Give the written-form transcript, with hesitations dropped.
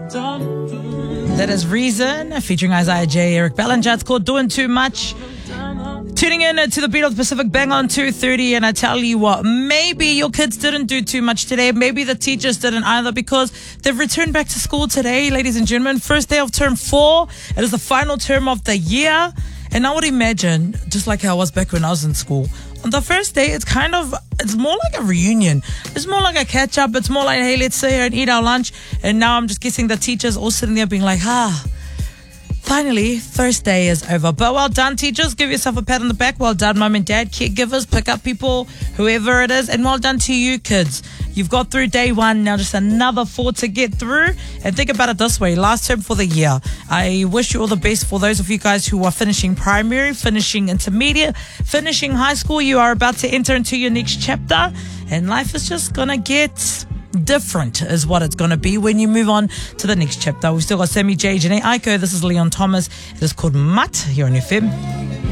That is Reason, featuring Isaiah J, Eric Bellinger. It's called Doing Too Much. Tuning in to the beat of the Pacific, bang on 2:30, and I tell you what, maybe your kids didn't do too much today. Maybe the teachers didn't either, because they've returned back to school today, ladies and gentlemen. First day of term 4. It is the final term of the year. And I would imagine, just like how I was back when I was in school, on the first day, it's more like a reunion. It's more like a catch-up. It's more like, hey, let's sit here and eat our lunch. And now I'm just guessing the teachers all sitting there being like, finally, first day is over. But well done, teachers. Give yourself a pat on the back. Well done, mum and dad, caregivers, pick up people, whoever it is. And well done to you, kids. You've got through day 1. Now just another 4 to get through. And think about it this way. Last term for the year. I wish you all the best for those of you guys who are finishing primary, finishing intermediate, finishing high school. You are about to enter into your next chapter. And life is just going to get different is what it's going to be when you move on to the next chapter. We've still got Sammy J, Janae Aiko. This is Leon Thomas. It is called Mutt here on FM.